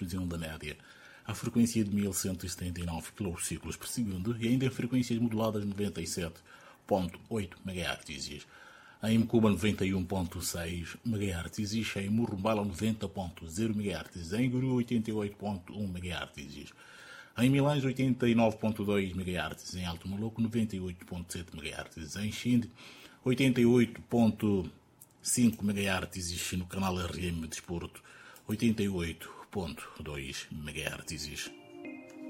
km em onda média, a frequência de 1179 kciclos por segundo e ainda em frequências moduladas 97.8 MHz. Em Mcuba 91.6 MHz, em Murumbala 90.0 MHz, em Guru 88.1 MHz, em Milães 89.2 MHz, em Alto Maluco 98.7 MHz, em Xinde 88.5 MHz, no canal RM Desporto 88.2 MHz.